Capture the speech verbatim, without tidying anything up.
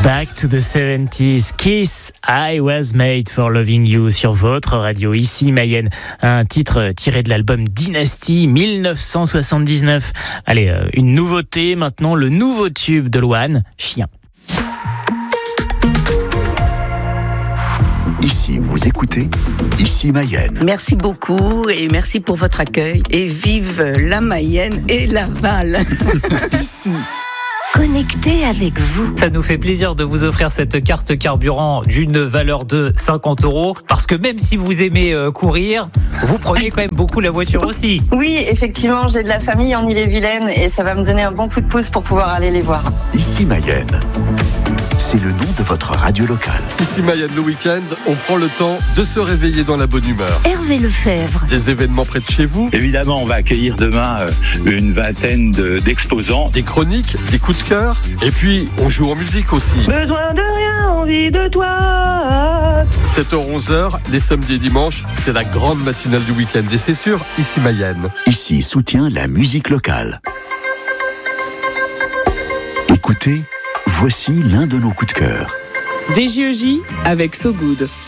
Back to the seventies, Kiss, I was made for loving you sur votre radio ici Mayenne. Un titre tiré de l'album Dynasty dix-neuf cent soixante-dix-neuf. Allez, euh, une nouveauté maintenant, le nouveau tube de Louane, Chien. Ici, vous écoutez, ici Mayenne. Merci beaucoup et merci pour votre accueil. Et vive la Mayenne et Laval. Ici, connecté avec vous. Ça nous fait plaisir de vous offrir cette carte carburant d'une valeur de cinquante euros. Parce que même si vous aimez euh, courir, vous prenez quand même beaucoup la voiture aussi. Oui, effectivement, j'ai de la famille en Ille-et-Vilaine et ça va me donner un bon coup de pouce pour pouvoir aller les voir. Ici Mayenne. C'est le nom de votre radio locale. Ici Mayenne, le week-end, on prend le temps de se réveiller dans la bonne humeur. Hervé Lefebvre. Des événements près de chez vous. Évidemment, on va accueillir demain une vingtaine de, d'exposants. Des chroniques, des coups de cœur. Et puis, on joue en musique aussi. Besoin de rien, envie de toi. sept heures onze heures, les samedis et dimanches, c'est la grande matinale du week-end. Et c'est sûr, ici Mayenne. Ici soutient la musique locale. Écoutez, voici l'un de nos coups de cœur. D J E J avec So Good.